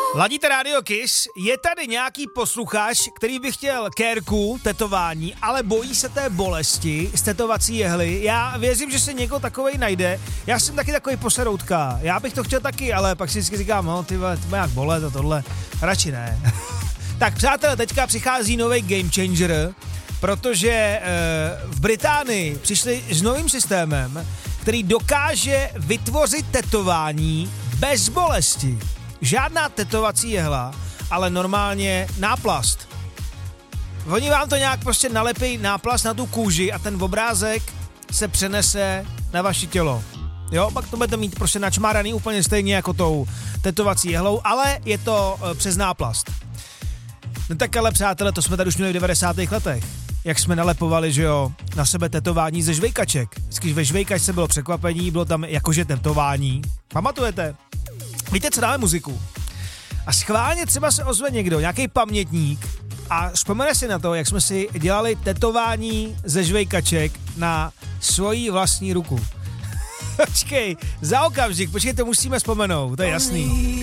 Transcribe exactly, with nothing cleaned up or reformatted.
Ladíte Radio Kiss, je tady nějaký posluchač, který by chtěl kérku, tetování, ale bojí se té bolesti z tetovací jehly. Já věřím, že se někdo takovej najde. Já jsem taky takový poseroutka. Já bych to chtěl taky, ale pak si vždycky říkám, no ty vole, to má jak bolet a tohle. Radši ne. Tak přátelé, teďka přichází nový game changer, protože e, v Británii přišli s novým systémem, který dokáže vytvořit tetování bez bolesti. Žádná tetovací jehla, ale normálně náplast. Oni vám to nějak prostě nalepí náplast na tu kůži a ten obrázek se přenese na vaše tělo. Jo, pak to budete mít prostě načmáraný úplně stejně jako tou tetovací jehlou, ale je to e, přes náplast. No tak ale přátelé, to jsme tady už měli v devadesátých letech. Jak jsme nalepovali, že jo, na sebe tetování ze žvejkaček. Vždycky ve žvejkačce bylo překvapení, bylo tam jakože tetování. Pamatujete? Víte, co dáme muziku? A schválně třeba se ozve někdo, nějaký pamětník a vzpomene si na to, jak jsme si dělali tetování ze žvejkaček na svoji vlastní ruku. Počkej, za okamžik, počkej, to musíme vzpomenout, to je jasný.